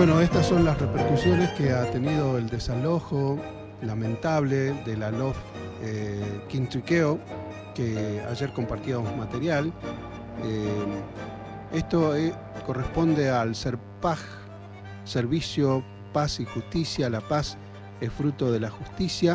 Bueno, estas son las repercusiones que ha tenido el desalojo lamentable de la LOF Quintriqueo, que ayer compartíamos material. Esto corresponde al SERPAJ, Servicio Paz y Justicia. La paz es fruto de la justicia.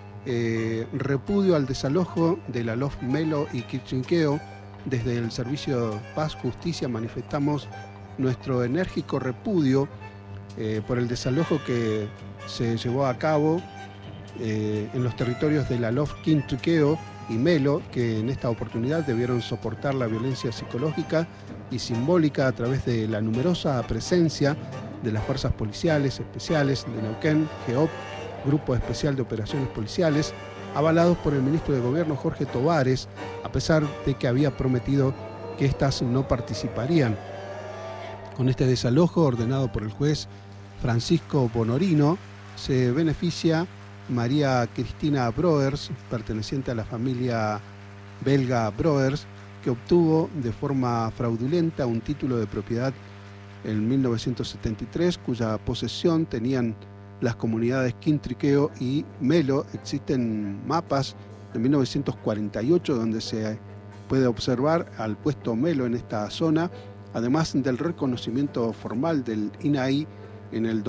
Repudio al desalojo de la LOF Melo y Quintriqueo. Desde el Servicio Paz Justicia manifestamos nuestro enérgico repudio por el desalojo que se llevó a cabo en los territorios de la LOF Quintriqueo y Melo, que en esta oportunidad debieron soportar la violencia psicológica y simbólica a través de la numerosa presencia de las fuerzas policiales especiales de Neuquén, GEOP, Grupo Especial de Operaciones Policiales, avalados por el ministro de Gobierno Jorge Tovares, a pesar de que había prometido que éstas no participarían. Con este desalojo ordenado por el juez Francisco Bonorino, se beneficia María Cristina Broers, perteneciente a la familia belga Broers, que obtuvo de forma fraudulenta un título de propiedad en 1973, cuya posesión tenían las comunidades Quintriqueo y Melo. Existen mapas de 1948 donde se puede observar al puesto Melo en esta zona, además del reconocimiento formal del INAI en el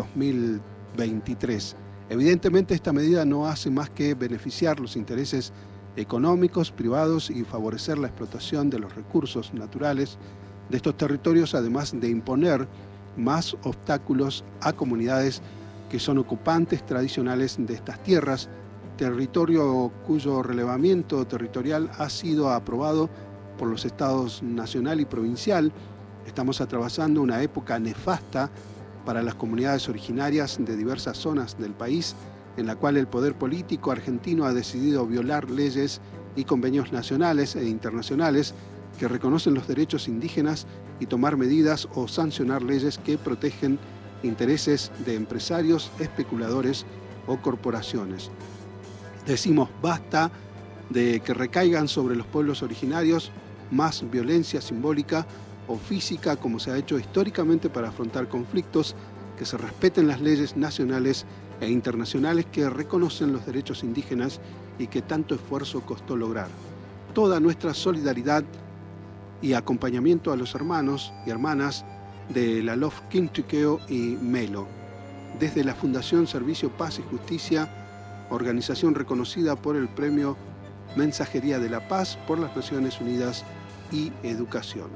2023. Evidentemente, esta medida no hace más que beneficiar los intereses económicos privados y favorecer la explotación de los recursos naturales de estos territorios, además de imponer más obstáculos a comunidades que son ocupantes tradicionales de estas tierras, territorio cuyo relevamiento territorial ha sido aprobado por los estados nacional y provincial. Estamos atravesando una época nefasta para las comunidades originarias de diversas zonas del país, en la cual el poder político argentino ha decidido violar leyes y convenios nacionales e internacionales que reconocen los derechos indígenas y tomar medidas o sancionar leyes que protegen intereses de empresarios, especuladores o corporaciones. Decimos basta de que recaigan sobre los pueblos originarios más violencia simbólica o física, como se ha hecho históricamente para afrontar conflictos, que se respeten las leyes nacionales e internacionales que reconocen los derechos indígenas y que tanto esfuerzo costó lograr. Toda nuestra solidaridad y acompañamiento a los hermanos y hermanas de la LOF Quintriqueo y Melo. Desde la Fundación Servicio Paz y Justicia, organización reconocida por el Premio Mensajería de la Paz por las Naciones Unidas y Educación.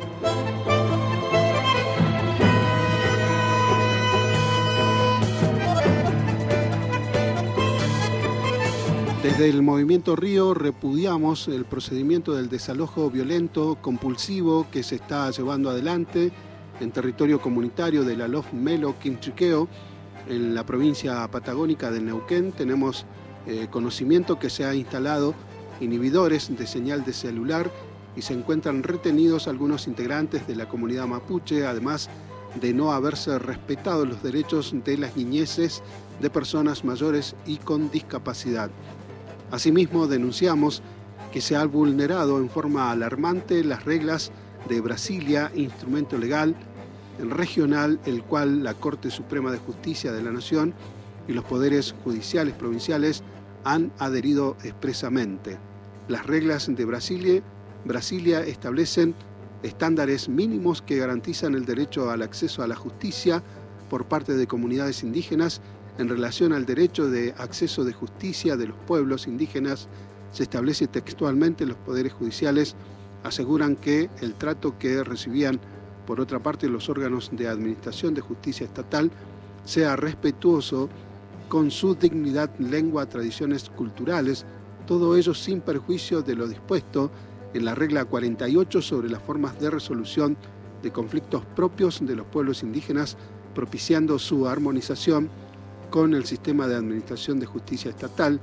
Desde el Movimiento Río repudiamos el procedimiento del desalojo violento, compulsivo que se está llevando adelante en territorio comunitario de la LOF Melo Quintriqueo, en la provincia patagónica de Neuquén. Tenemos conocimiento que se ha instalado inhibidores de señal de celular y se encuentran retenidos algunos integrantes de la comunidad mapuche, además de no haberse respetado los derechos de las niñeces de personas mayores y con discapacidad. Asimismo, denunciamos que se han vulnerado en forma alarmante las reglas de Brasilia, instrumento legal regional, el cual la Corte Suprema de Justicia de la Nación y los poderes judiciales provinciales han adherido expresamente. Las reglas de Brasilia establecen estándares mínimos que garantizan el derecho al acceso a la justicia por parte de comunidades indígenas. En relación al derecho de acceso de justicia de los pueblos indígenas, se establece textualmente: los poderes judiciales aseguran que el trato que recibían por otra parte los órganos de administración de justicia estatal sea respetuoso con su dignidad, lengua, tradiciones culturales, todo ello sin perjuicio de lo dispuesto en la regla 48 sobre las formas de resolución de conflictos propios de los pueblos indígenas, propiciando su armonización con el sistema de administración de justicia estatal.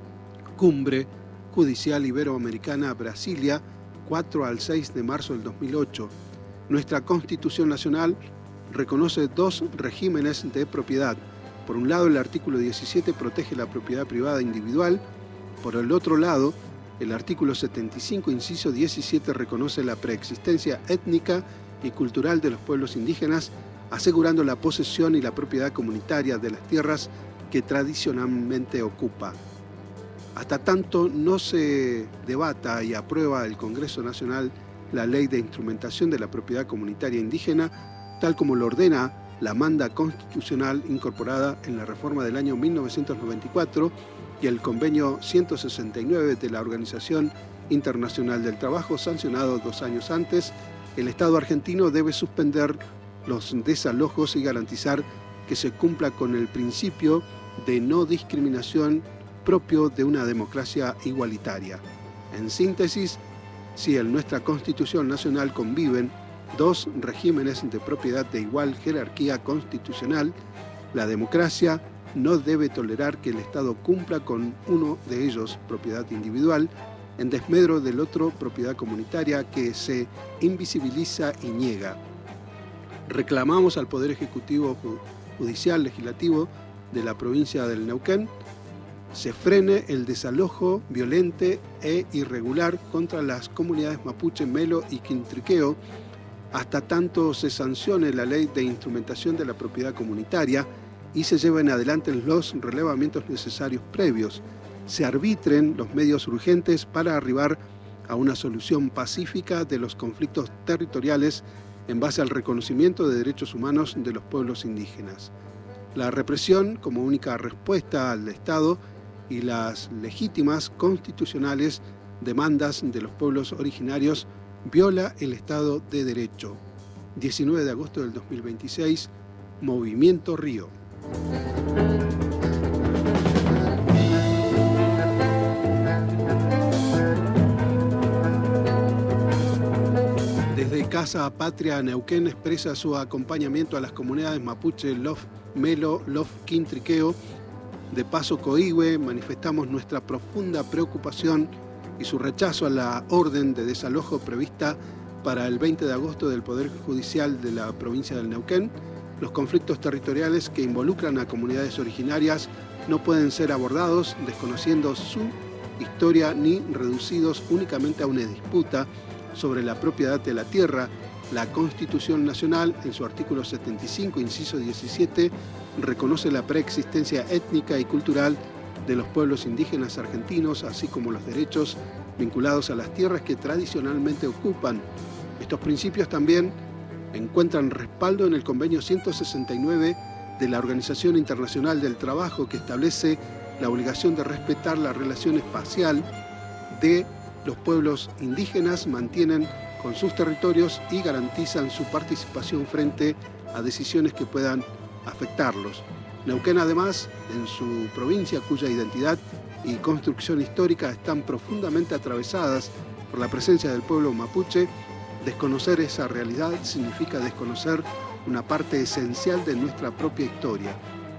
Cumbre Judicial Iberoamericana Brasilia, 4 al 6 de marzo del 2008. Nuestra Constitución Nacional reconoce dos regímenes de propiedad. Por un lado, el artículo 17 protege la propiedad privada individual. Por el otro lado, el artículo 75, inciso 17, reconoce la preexistencia étnica y cultural de los pueblos indígenas, asegurando la posesión y la propiedad comunitaria de las tierras que tradicionalmente ocupa. Hasta tanto no se debata y aprueba el Congreso Nacional la Ley de Instrumentación de la Propiedad Comunitaria Indígena, tal como lo ordena la manda constitucional incorporada en la reforma del año 1994 y el convenio 169 de la Organización Internacional del Trabajo, sancionado 2 años antes, el Estado argentino debe suspender los desalojos y garantizar que se cumpla con el principio de no discriminación propio de una democracia igualitaria. En síntesis, si en nuestra Constitución Nacional conviven 2 regímenes de propiedad de igual jerarquía constitucional, la democracia no debe tolerar que el Estado cumpla con uno de ellos, propiedad individual, en desmedro del otro, propiedad comunitaria, que se invisibiliza y niega. Reclamamos al Poder Ejecutivo, Judicial, Legislativo de la provincia del Neuquén se frene el desalojo violento e irregular contra las comunidades mapuche, melo y quintriqueo, hasta tanto se sancione la Ley de Instrumentación de la Propiedad Comunitaria y se lleven adelante los relevamientos necesarios previos, se arbitren los medios urgentes para arribar a una solución pacífica de los conflictos territoriales en base al reconocimiento de derechos humanos de los pueblos indígenas. La represión como única respuesta al Estado y las legítimas constitucionales demandas de los pueblos originarios viola el Estado de Derecho. 19 de agosto del 2026, Movimiento Río. Desde Casa Patria Neuquén expresa su acompañamiento a las comunidades mapuche, Lof, Melo, Lof, Quintriqueo. De Paso Coihue manifestamos nuestra profunda preocupación y su rechazo a la orden de desalojo prevista para el 20 de agosto del Poder Judicial de la provincia del Neuquén. Los conflictos territoriales que involucran a comunidades originarias no pueden ser abordados desconociendo su historia ni reducidos únicamente a una disputa sobre la propiedad de la tierra. La Constitución Nacional, en su artículo 75, inciso 17, reconoce la preexistencia étnica y cultural de los pueblos indígenas argentinos, así como los derechos vinculados a las tierras que tradicionalmente ocupan. Estos principios también encuentran respaldo en el convenio 169 de la Organización Internacional del Trabajo, que establece la obligación de respetar la relación espacial de los pueblos indígenas, mantienen con sus territorios y garantizan su participación frente a decisiones que puedan afectarlos. Neuquén, además, en su provincia, cuya identidad y construcción histórica están profundamente atravesadas por la presencia del pueblo mapuche, desconocer esa realidad significa desconocer una parte esencial de nuestra propia historia.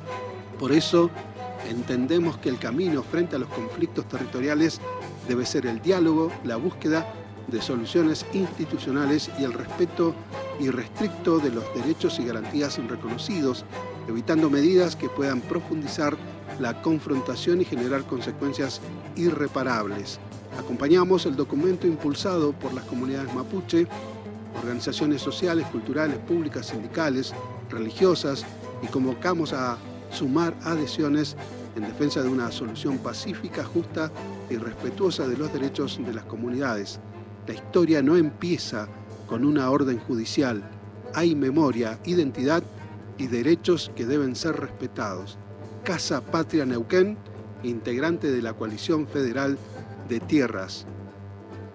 Por eso, entendemos que el camino frente a los conflictos territoriales debe ser el diálogo, la búsqueda de soluciones institucionales y el respeto irrestricto de los derechos y garantías reconocidos, evitando medidas que puedan profundizar la confrontación y generar consecuencias irreparables. Acompañamos el documento impulsado por las comunidades mapuche, organizaciones sociales, culturales, públicas, sindicales, religiosas y convocamos a sumar adhesiones en defensa de una solución pacífica, justa y respetuosa de los derechos de las comunidades. La historia no empieza con una orden judicial. Hay memoria, identidad y derechos que deben ser respetados. Casa Patria Neuquén, integrante de la Coalición Federal de Tierras.